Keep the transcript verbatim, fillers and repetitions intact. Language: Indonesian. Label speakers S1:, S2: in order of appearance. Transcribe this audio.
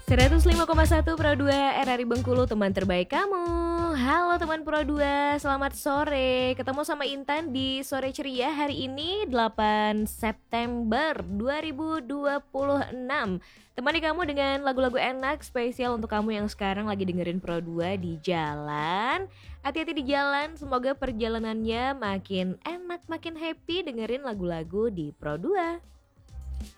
S1: seratus lima koma satu Pro dua R R I Bengkulu, teman terbaik kamu. Halo teman Pro dua, selamat sore. Ketemu sama Intan di Sore Ceria hari ini delapan September dua ribu dua puluh enam. Temani kamu dengan lagu-lagu enak spesial untuk kamu yang sekarang lagi dengerin Pro dua di jalan. Hati-hati di jalan, semoga perjalanannya makin enak, makin happy dengerin lagu-lagu di Pro dua.